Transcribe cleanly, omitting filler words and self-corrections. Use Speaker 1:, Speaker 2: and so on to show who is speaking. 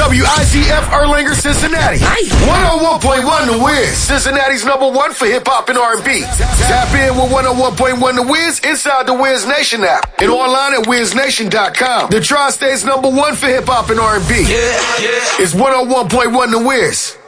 Speaker 1: WICF Erlanger, Cincinnati. 101.1 The Wiz, Cincinnati's #1 for hip-hop and R&B. Tap in with 101.1 The Wiz inside the Wiz Nation app and online at WizNation.com. The Tri-State's #1 for hip-hop and R&B. It's 101.1 The Wiz.